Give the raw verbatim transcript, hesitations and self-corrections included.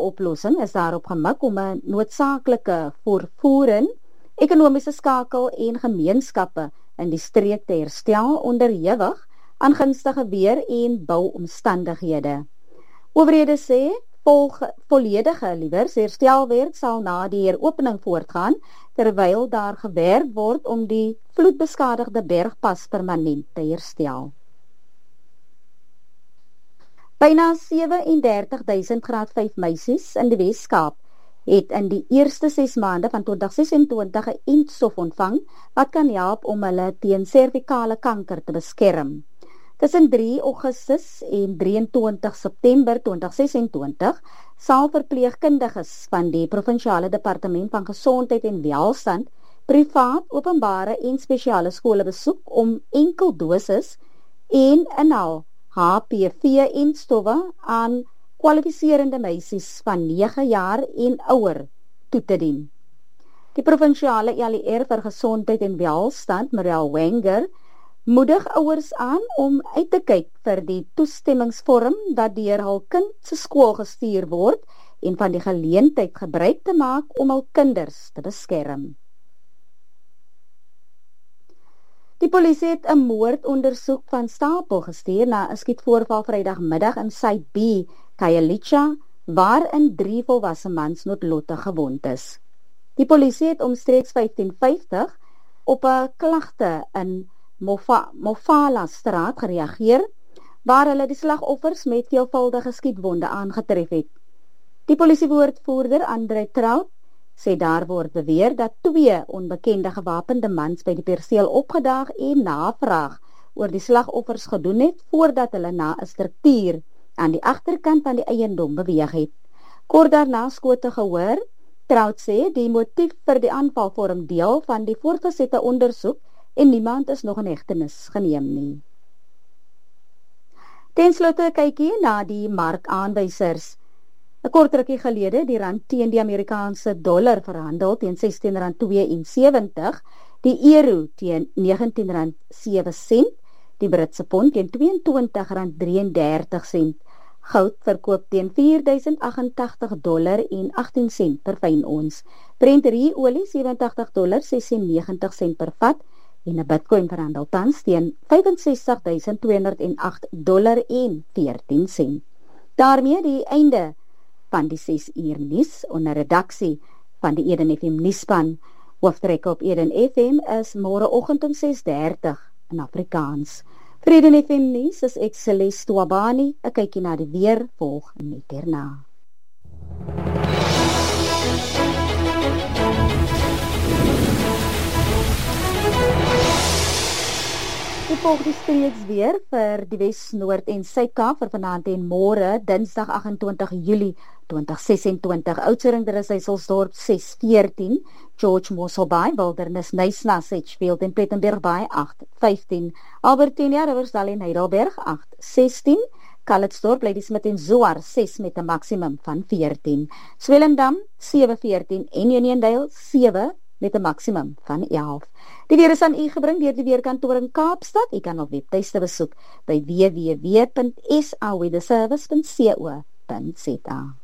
oplossing is daarop gemik om 'n noodsaaklike vervoering, ekonomiese skakel en gemeenskappe in die streek te herstel onderhewig aan gunstige weer en bouomstandighede. Owerhede sê volge, volledige liewers herstelwerk sal na die heropening voortgaan, terwyl daar gewerk word om die vloedbeskadigde bergpas permanent te herstel. Byna sewe en dertig duisend graad vyf meisies in die Weskaap het in die eerste ses maande van twintig ses en twintig 'n entstof ontvang wat kan help om hulle teen servikale kanker te beskerm. Tussen drie Augustus en drieëntwintig September twintig ses en twintig sal verpleegkundiges van die Provinsiale Departement van Gesondheid en Welstand privaat, openbare en spesiale skole besoek om enkel dosis en inhaal H P V-entstowwe aan kwalifiserende meisies van nege jaar en ouer toe te dien. Die Provinsiale L E R vir Gesondheid en Welstand, Mariel Wenger, moedig ouers aan om uit te kyk vir die toestemmingsvorm dat deur hul kind se skool gestuur word en van die geleentheid gebruik te maak om hul kinders te beskerm. Die polisie het 'n moordondersoek van stapel gestuur na 'n skietvoorval Vrydagmiddag in Site B, Khayelitsha, waarin drie volwasse mans noodlottig gewond is. Die polisie het omstreeks vyftien vyftig op 'n klagte in Mofa, Mofala straat gereageer, waar hulle die slagoffers met veelvuldige skietwonde aangetref het. Die polisiewoordvoerder Andre Trout sê daar word beweer dat twee onbekende gewapende mans by die perseel opgedaag en navraag oor die slagoffers gedoen het voordat hulle na 'n struktuur aan die agterkant van die eiendom beweeg het. Kort daarna skote gehoor. Trout sê die motief vir die aanval vorm deel van die voortgesette ondersoek en niemand is nog in hegtenis geneem nie. Ten slotte kykie na die markaanwysers. 'n Kort rukkie gelede die rand teen die Amerikaanse dollar verhandel teen sestien rand tweeënsewentig, die euro teen negentien rand sewe sent, die Britse pond teen tweeëntwintig rand drieëndertig sent, goud verkoop teen vier duisend agt-en-tagtig dollar en agttien sent per fyn ons, Brent olie sewe en tagtig dollar ses en negentig sent per vat, en 'n Bitcoin verhandel tans teen vyf en sestig duisend twee honderd en agt dollar en veertien sent. Daarmee die einde van die ses uur nuus onder redaksie van die Eden F M nuusspan. Hooftrek op Eden F M is môreoggend om ses dertig in Afrikaans. Vir Eden F M nuus is ek Celeste Wabani. 'n Kykie na die weer volg net hierna. Die volgende streeks weer vir die Wes, Noord en Suid-Kaap vir vanaand en môre, Dinsdag agt-en-twintig Julie twintig sesentwintig. Oudtshoorn, Driehuisdorp ses veertien, George Mossel Bay, Wildernis, Knysna, Sedgefield en Plettenberg Bay agt vyftien, Albertinia, Riversdal en Heidelberg agt sestien, Calitzdorp, Ladysmith en Zoar ses met 'n maksimum van veertien, Swellendam sewe veertien en Uniondale sewe met 'n maksimum van elf. Die weer is aan u gebring deur die weerkantoor in Kaapstad. U kan op webtuiste besoek by w w w punt s a weatherservice punt co punt za.